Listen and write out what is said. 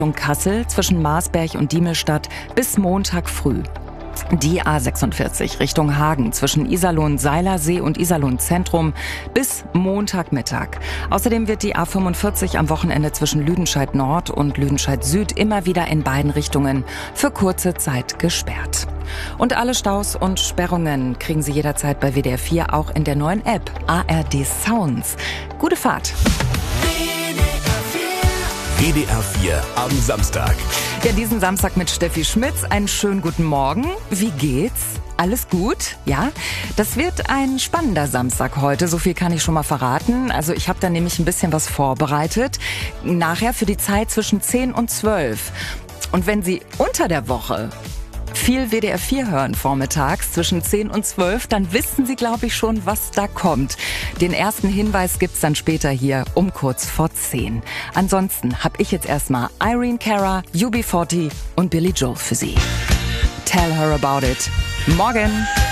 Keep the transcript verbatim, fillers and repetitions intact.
Kassel zwischen Marsberg und Diemelstadt bis Montag früh. Die A sechsundvierzig Richtung Hagen zwischen Iserlohn-Seilersee und Iserlohn-Zentrum bis Montagmittag. Außerdem wird die A fünfundvierzig am Wochenende zwischen Lüdenscheid Nord und Lüdenscheid Süd immer wieder in beiden Richtungen für kurze Zeit gesperrt. Und alle Staus und Sperrungen kriegen Sie jederzeit bei W D R vier auch in der neuen App A R D Sounds. Gute Fahrt! W D R vier am Samstag. Ja, diesen Samstag mit Steffi Schmitz. Einen schönen guten Morgen. Wie geht's? Alles gut? Ja? Das wird ein spannender Samstag heute, so viel kann ich schon mal verraten. Also ich habe da nämlich ein bisschen was vorbereitet. Nachher für die Zeit zwischen zehn und zwölf. Und wenn Sie unter der Woche viel W D R vier hören vormittags zwischen zehn und zwölf, dann wissen Sie, glaube ich, schon, was da kommt. Den ersten Hinweis gibt's dann später hier um kurz vor zehn. Ansonsten habe ich jetzt erstmal Irene Cara, U B vierzig und Billy Joel für Sie. Tell her about it. Morgen!